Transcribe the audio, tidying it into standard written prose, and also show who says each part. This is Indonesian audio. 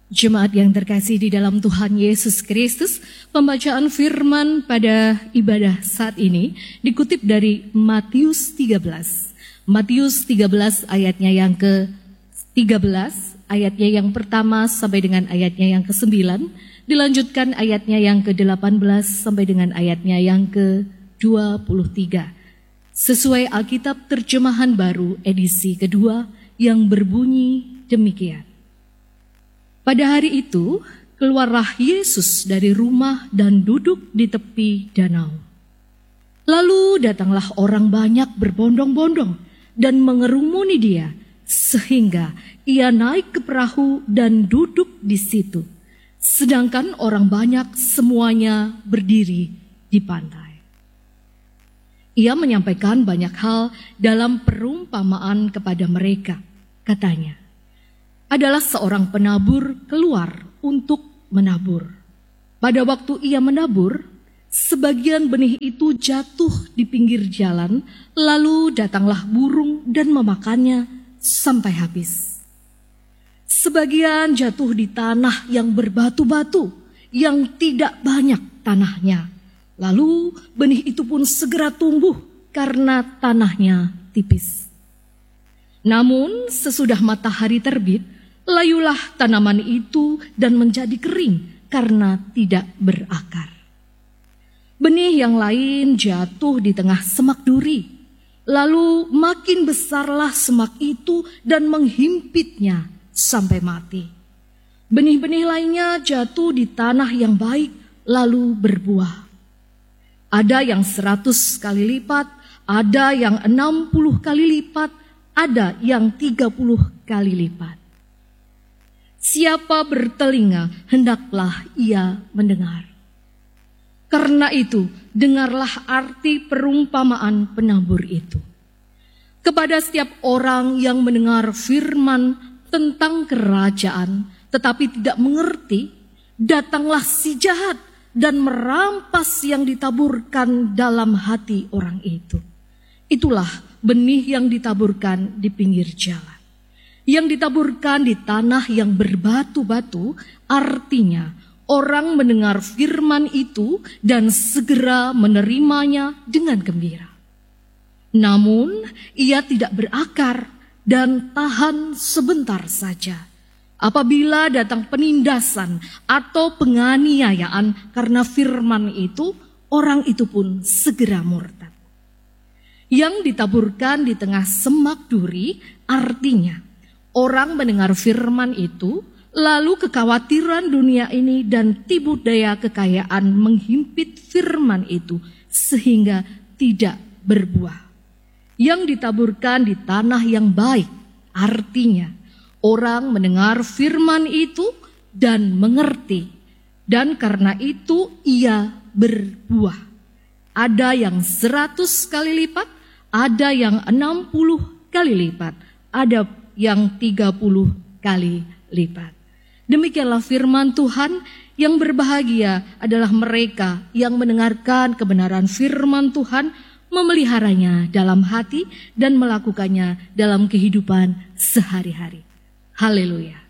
Speaker 1: Jemaat yang terkasih di dalam Tuhan Yesus Kristus, pembacaan firman pada ibadah saat ini dikutip dari Matius 13. Matius 13 ayatnya yang ke-13, ayatnya yang pertama sampai dengan ayatnya yang ke-9, dilanjutkan ayatnya yang ke-18 sampai dengan ayatnya yang ke-23. Sesuai Alkitab Terjemahan Baru edisi kedua yang berbunyi demikian. Pada hari itu, keluarlah Yesus dari rumah dan duduk di tepi danau. Lalu datanglah orang banyak berbondong-bondong dan mengerumuni dia, sehingga ia naik ke perahu dan duduk di situ. Sedangkan orang banyak semuanya berdiri di pantai. Ia menyampaikan banyak hal dalam perumpamaan kepada mereka. Katanya, adalah seorang penabur keluar untuk menabur. Pada waktu ia menabur, sebagian benih itu jatuh di pinggir jalan, lalu datanglah burung dan memakannya sampai habis. Sebagian jatuh di tanah yang berbatu-batu, yang tidak banyak tanahnya. Lalu benih itu pun segera tumbuh karena tanahnya tipis. Namun sesudah matahari terbit, layulah tanaman itu dan menjadi kering karena tidak berakar. Benih yang lain jatuh di tengah semak duri. Lalu makin besarlah semak itu dan menghimpitnya sampai mati. Benih-benih lainnya jatuh di tanah yang baik lalu berbuah. Ada yang 100 kali lipat, ada yang 60 kali lipat, ada yang 30 kali lipat. Siapa bertelinga, hendaklah ia mendengar. Karena itu, dengarlah arti perumpamaan penabur itu. Kepada setiap orang yang mendengar firman tentang kerajaan, tetapi tidak mengerti, datanglah si jahat dan merampas yang ditaburkan dalam hati orang itu. Itulah benih yang ditaburkan di pinggir jalan. Yang ditaburkan di tanah yang berbatu-batu, artinya orang mendengar firman itu dan segera menerimanya dengan gembira. Namun ia tidak berakar dan tahan sebentar saja. Apabila datang penindasan atau penganiayaan karena firman itu, orang itu pun segera murtad. Yang ditaburkan di tengah semak duri, artinya orang mendengar firman itu, lalu kekhawatiran dunia ini dan tipu daya kekayaan menghimpit firman itu sehingga tidak berbuah. Yang ditaburkan di tanah yang baik, artinya orang mendengar firman itu dan mengerti, dan karena itu ia berbuah. Ada yang 100 kali lipat, ada yang 60 kali lipat, ada yang 30 kali lipat. Demikianlah firman Tuhan. Yang berbahagia adalah mereka yang mendengarkan kebenaran firman Tuhan, memeliharanya dalam hati dan melakukannya dalam kehidupan sehari-hari. Haleluya.